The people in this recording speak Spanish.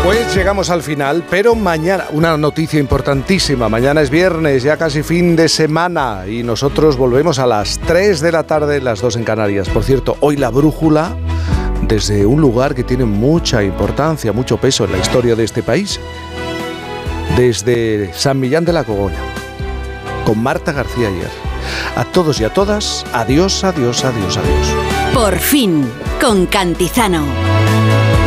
Pues llegamos al final, pero mañana, una noticia importantísima, mañana es viernes, ya casi fin de semana y nosotros volvemos a las 3 de la tarde, las 2 en Canarias. Por cierto, hoy la brújula desde un lugar que tiene mucha importancia, mucho peso en la historia de este país, desde San Millán de la Cogolla, con Marta García Ayer. A todos y a todas, adiós, adiós, adiós, adiós. Por fin, con Cantizano.